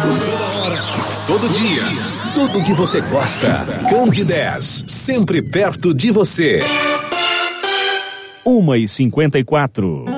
Toda hora, todo dia, tudo que você gosta. Candidez, sempre perto de você. 1h54.